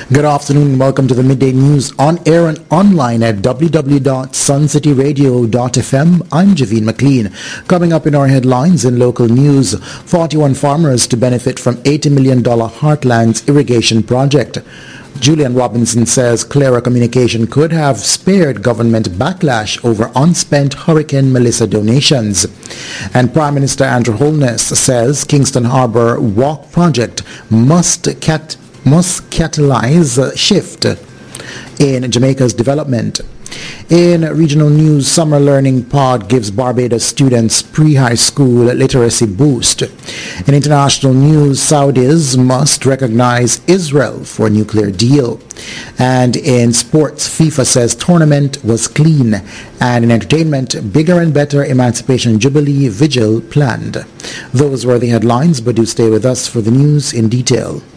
Good afternoon and welcome to the Midday News on air and online at www.suncityradio.fm. I'm Javine McLean. Coming up in our headlines in local news, 41 farmers to benefit from $80 million Heartlands irrigation project. Julian Robinson says clearer communication could have spared government backlash over unspent Hurricane Melissa donations. And Prime Minister Andrew Holness says Kingston Harbour Walk project must catalyze a shift in Jamaica's development. In regional news, Summer Learning Pod gives Barbados students pre-high school literacy boost. In international news, Saudis must recognize Israel for nuclear deal. And in sports, FIFA says tournament was clean. And in entertainment, bigger and better Emancipation Jubilee Vigil planned. Those were the headlines, but do stay with us for the news in detail.